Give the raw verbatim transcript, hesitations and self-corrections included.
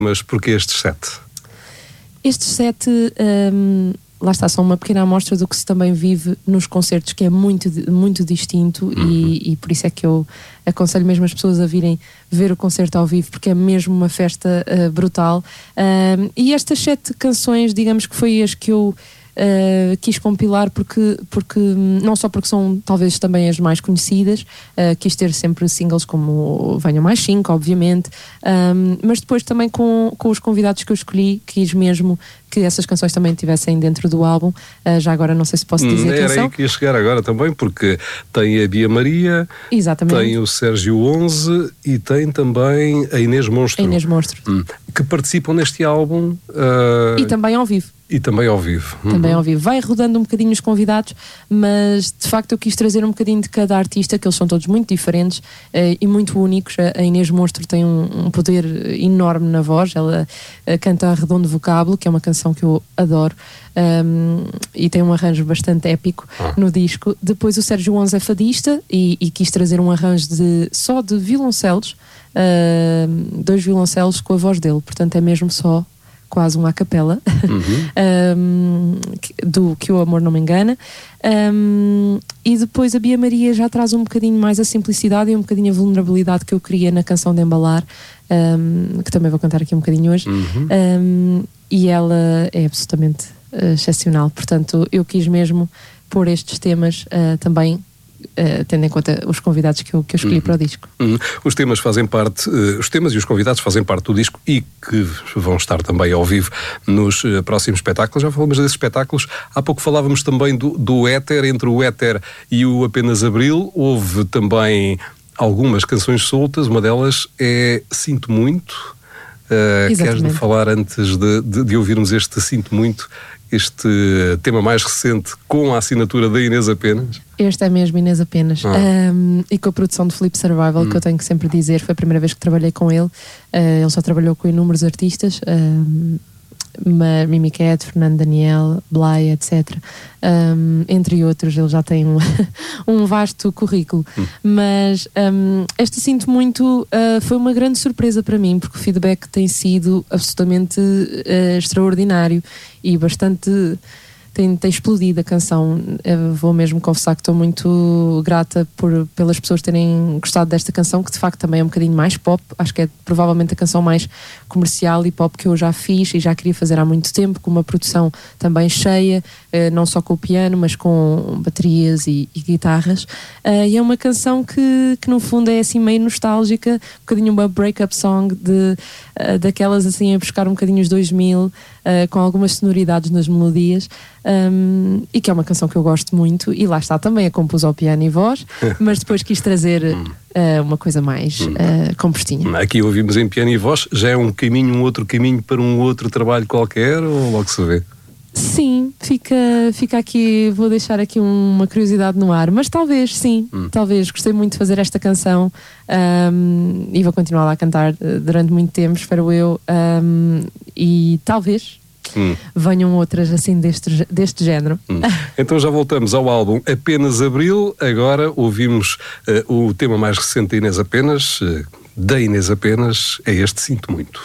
Mas porquê estes sete? Estes sete, um, lá está, são uma pequena amostra do que se também vive nos concertos, que é muito, muito distinto. Uhum. e, e por isso é que eu aconselho mesmo as pessoas a virem ver o concerto ao vivo, porque é mesmo uma festa uh, brutal. Um, e estas sete canções, digamos que foi as que eu Uh, quis compilar porque, porque não só porque são talvez também as mais conhecidas, uh, quis ter sempre singles como Venham Mais Cinco, obviamente, um, mas depois também com, com os convidados que eu escolhi, quis mesmo que essas canções também estivessem dentro do álbum. Uh, já agora não sei se posso dizer hum, quem era são. aí que ia chegar agora também, porque tem a Bia Maria, exatamente, tem o Sérgio onze e tem também a Inês Monstro, a Inês Monstro. Hum, que participam neste álbum uh... e também ao vivo. E também ao vivo. Também uhum. ao vivo. Vai rodando um bocadinho os convidados, mas de facto eu quis trazer um bocadinho de cada artista, que eles são todos muito diferentes uh, e muito únicos. A Inês Monstro tem um, um poder enorme na voz. Ela uh, canta Redondo Vocábulo, que é uma canção que eu adoro, um, e tem um arranjo bastante épico ah. no disco. Depois o Sérgio onze é fadista e, e quis trazer um arranjo de, só de violoncelos, uh, dois violoncelos com a voz dele, portanto é mesmo só quase um a capela, uhum. um, do Que o Amor Não Me Engana. Um, e depois a Bia Maria já traz um bocadinho mais a simplicidade e um bocadinho a vulnerabilidade que eu queria na canção de Embalar, um, que também vou cantar aqui um bocadinho hoje. Uhum. Um, e ela é absolutamente uh, excepcional. Portanto, eu quis mesmo pôr estes temas uh, também, Uh, tendo em conta os convidados que eu, que eu escolhi uhum. para o disco. Uhum. Os temas fazem parte, uh, os temas e os convidados fazem parte do disco e que vão estar também ao vivo nos uh, próximos espetáculos. Já falamos desses espetáculos. Há pouco falávamos também do, do Éter, entre o Éter e o Apenas Abril. Houve também algumas canções soltas, uma delas é Sinto Muito. Uh, queres-me falar antes de, de, de ouvirmos este Sinto Muito, este tema mais recente com a assinatura da Inês Apenas? Este é mesmo Inês Apenas. Ah. Um, e com a produção do Filipe Survival, hum. que eu tenho que sempre dizer, foi a primeira vez que trabalhei com ele. Uh, ele já trabalhou com inúmeros artistas, um, Mimi Cat, Fernando Daniel, Blay, etcétera. Um, entre outros, ele já tem um, um vasto currículo. Hum. Mas um, este Sinto Muito uh, foi uma grande surpresa para mim, porque o feedback tem sido absolutamente uh, extraordinário e bastante... Tem, tem explodido a canção. Eu vou mesmo confessar que estou muito grata por, pelas pessoas terem gostado desta canção, que de facto também é um bocadinho mais pop. Acho que é provavelmente a canção mais comercial e pop que eu já fiz e já queria fazer há muito tempo, com uma produção também cheia, não só com o piano, mas com baterias e, e guitarras. E é uma canção que, que no fundo é assim meio nostálgica, um bocadinho uma break-up song de, daquelas assim a buscar um bocadinho os dois mil, com algumas sonoridades nas melodias. Um, e que é uma canção que eu gosto muito, e lá está, também a compus ao piano e voz, mas depois quis trazer uh, uma coisa mais uh, compostinha. Aqui ouvimos em piano e voz. Já é um caminho, um outro caminho para um outro trabalho qualquer, ou logo se vê? Sim, fica, fica aqui, vou deixar aqui uma curiosidade no ar, mas talvez, sim, hum. talvez, gostei muito de fazer esta canção, um, e vou continuar lá a cantar durante muito tempo, espero eu, um, e talvez Hum. venham outras assim deste, deste género. Hum. Então já voltamos ao álbum Apenas Abril. Agora ouvimos uh, o tema mais recente da Inês Apenas, uh, da Inês Apenas, é este Sinto Muito.